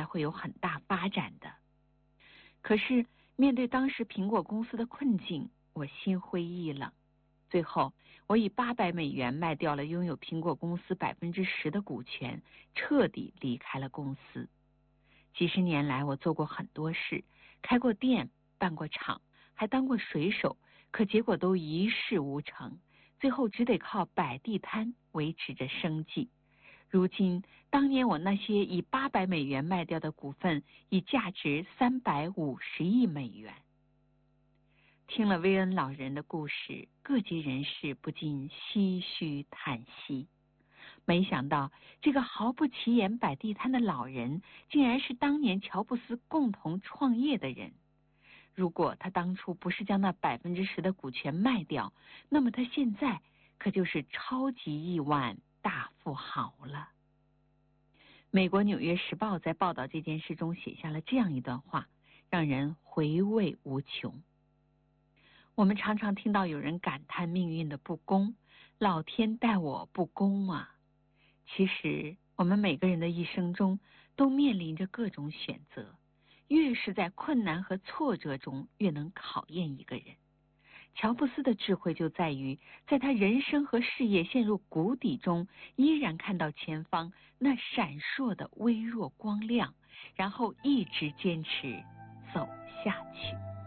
来会有很大发展的。可是面对当时苹果公司的困境，我心灰意冷。最后我以$800卖掉了拥有苹果公司10%的股权，彻底离开了公司。几十年来，我做过很多事，开过店，办过厂，还当过水手，可结果都一事无成，最后只得靠摆地摊维持着生计。如今，当年我那些以$800卖掉的股份，已价值$350亿。听了薇恩老人的故事，各界人士不禁唏嘘叹息。没想到这个毫不起眼摆地摊的老人，竟然是当年乔布斯共同创业的人。如果他当初不是将那10%的股权卖掉，那么他现在可就是超级亿万大富豪了。美国《纽约时报》在报道这件事中写下了这样一段话，让人回味无穷。我们常常听到有人感叹命运的不公，老天待我不公啊！其实我们每个人的一生中都面临着各种选择，越是在困难和挫折中，越能考验一个人。乔布斯的智慧就在于，在他人生和事业陷入谷底中，依然看到前方那闪烁的微弱光亮，然后一直坚持走下去。